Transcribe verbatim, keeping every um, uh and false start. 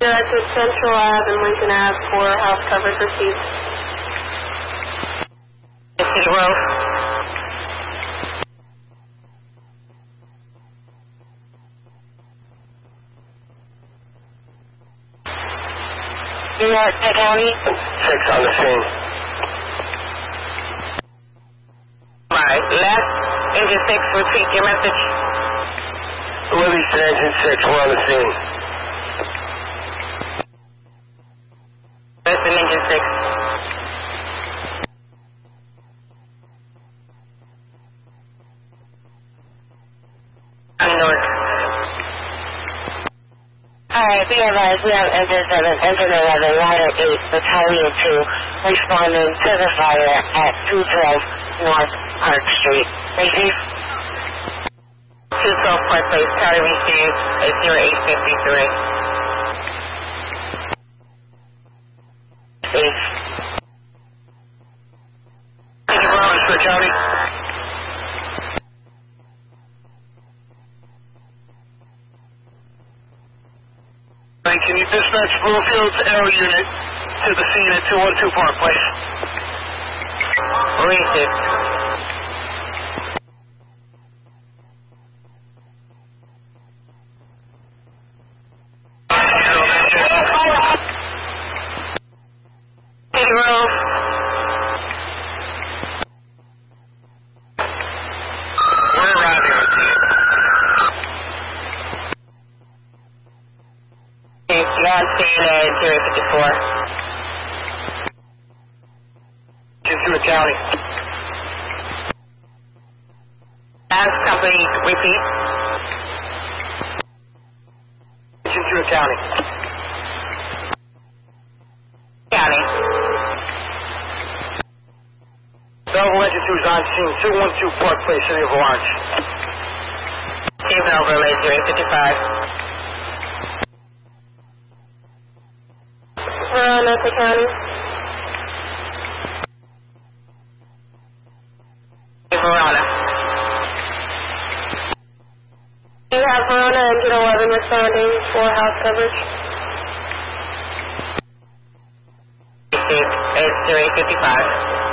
Directed Central Ave and Lincoln Ave for house coverage received. City Road. New York County. Six on the scene. Right. Left, engine six, repeat your message. Livingston engine six, we're on the scene. Listen, engine six. North. Alright, be advised, we have engine seven, engine eleven, rider eight, battalion two, responding to the fire at two twelve North Park Street. Thank you. two twelve Park Place, Tower received at zero eight fifty-three. Eight. Thank you very much, Sir County. Can you dispatch Bluefield's Aero Unit to the scene at two one two Park Place? Racist. Zero. We're arriving on scene. Beyond scene at zero fifty-four. Ventura County. As company, repeat. Ventura County. County. Belleville Engine two is on scene, two one two Park Place, City of Orange. Team overlay zero fifty-five. Verona, Essex County. Verona. Do you have Verona engine eleven responding for house coverage? Received at zero fifty-five.